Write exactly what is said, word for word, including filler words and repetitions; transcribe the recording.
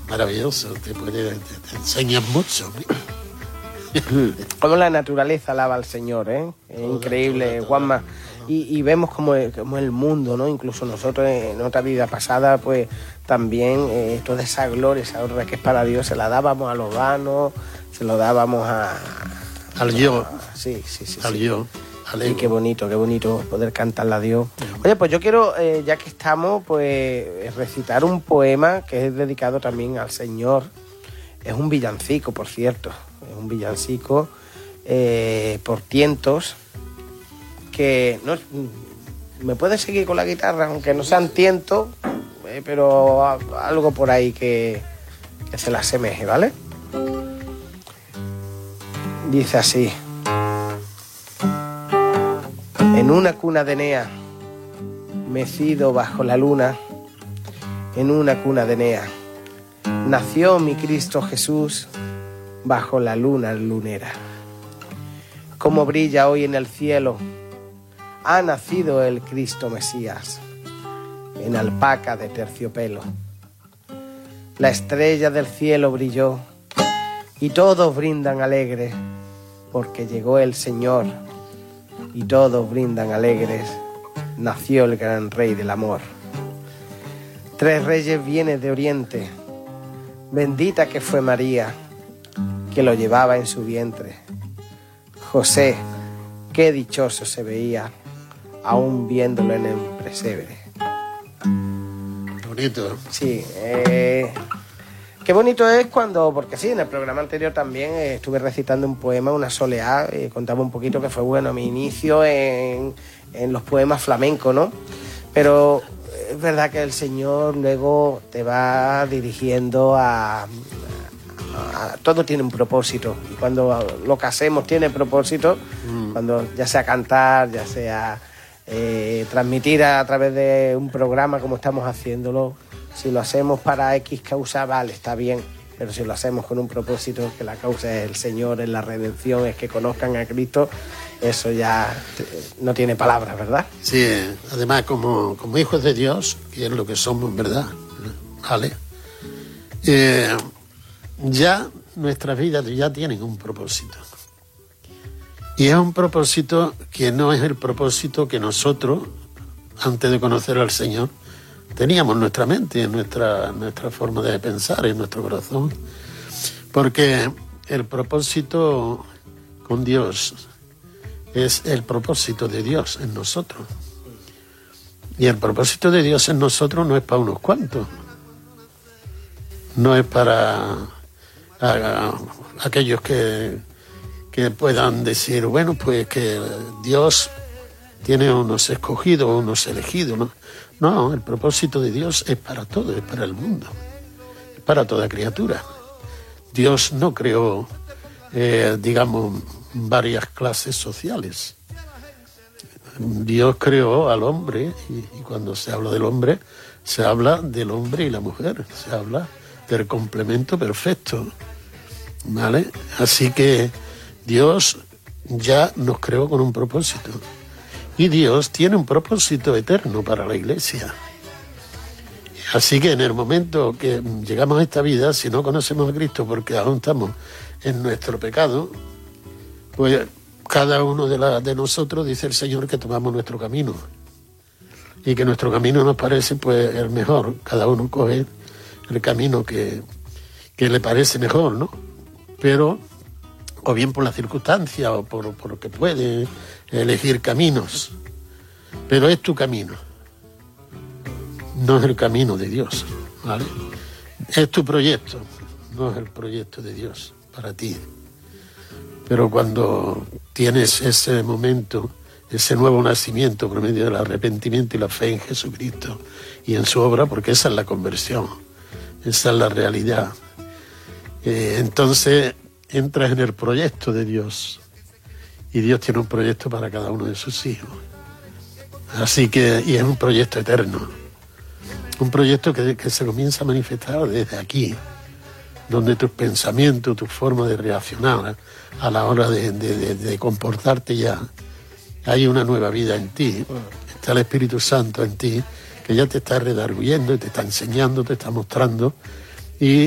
maravilloso, te, puede, te, te enseñan mucho. Como la naturaleza alaba al Señor, ¿eh? Es toda, increíble, toda, toda, Juanma. Toda. Y, y vemos como, como el mundo, ¿no? Incluso nosotros en otra vida pasada, pues también eh, toda esa gloria, esa honra que es para Dios, se la dábamos a los vanos, se lo dábamos a... Al yo. A, sí, sí, sí. Al sí. yo. Y qué bonito, qué bonito poder cantarle a Dios. Oye, pues yo quiero, eh, ya que estamos, pues recitar un poema que es dedicado también al Señor. Es un villancico, por cierto. Es un villancico eh, por tientos que... no me puedes seguir con la guitarra, aunque no sean tientos, eh, pero a, algo por ahí que, que se la asemeje, ¿vale? Dice así... En una cuna de Enea, mecido bajo la luna, en una cuna de Enea, nació mi Cristo Jesús bajo la luna lunera. Como brilla hoy en el cielo, ha nacido el Cristo Mesías, en alpaca de terciopelo. La estrella del cielo brilló, y todos brindan alegres, porque llegó el Señor. Y todos brindan alegres, nació el gran rey del amor. Tres reyes vienen de oriente, bendita que fue María, que lo llevaba en su vientre. José, qué dichoso se veía, aún viéndolo en el pesebre. Bonito. Sí, eh... Qué bonito es cuando, porque sí, en el programa anterior también eh, estuve recitando un poema, una soleá, eh, contaba un poquito que fue, bueno, mi inicio en, en los poemas flamencos, ¿no? Pero es verdad que el Señor luego te va dirigiendo a, a, a... todo tiene un propósito, y cuando lo que hacemos tiene propósito, mm. cuando ya sea cantar, ya sea eh, transmitir a, a través de un programa como estamos haciéndolo. Si lo hacemos para X causa, vale, está bien, pero si lo hacemos con un propósito, que la causa es el Señor, es la redención, es que conozcan a Cristo, eso ya no tiene palabras, ¿verdad? Sí, además como, como hijos de Dios, que es lo que somos, ¿verdad? Vale. Eh, ya nuestras vidas ya tienen un propósito. Y es un propósito que no es el propósito que nosotros, antes de conocer al Señor, teníamos en nuestra mente, en nuestra, nuestra forma de pensar, en nuestro corazón. Porque el propósito con Dios es el propósito de Dios en nosotros. Y el propósito de Dios en nosotros no es para unos cuantos. No es para a, a, aquellos que, que puedan decir, bueno, pues que Dios tiene unos escogidos, unos elegidos, ¿no? No, el propósito de Dios es para todo, es para el mundo, es para toda criatura. Dios no creó, eh, digamos, varias clases sociales. Dios creó al hombre, y, y cuando se habla del hombre, se habla del hombre y la mujer, se habla del complemento perfecto, ¿vale? Así que Dios ya nos creó con un propósito. Y Dios tiene un propósito eterno para la Iglesia. Así que en el momento que llegamos a esta vida, si no conocemos a Cristo porque aún estamos en nuestro pecado, pues cada uno de, la, de nosotros dice el Señor que tomamos nuestro camino. Y que nuestro camino nos parece pues el mejor. Cada uno coge el camino que, que le parece mejor, ¿no? Pero, o bien por las circunstancias, o por, por lo que puede elegir caminos, pero es tu camino, no es el camino de Dios, ¿vale? Es tu proyecto, no es el proyecto de Dios para ti. Pero cuando tienes ese momento, ese nuevo nacimiento por medio del arrepentimiento y la fe en Jesucristo y en su obra, porque esa es la conversión, esa es la realidad, eh, entonces entras en el proyecto de Dios. Y Dios tiene un proyecto para cada uno de sus hijos. Así que, y es un proyecto eterno. Un proyecto que, que se comienza a manifestar desde aquí, donde tus pensamientos, tu forma de reaccionar a la hora de, de, de, de comportarte ya, hay una nueva vida en ti. Está el Espíritu Santo en ti, que ya te está redarguyendo, te está enseñando, te está mostrando. Y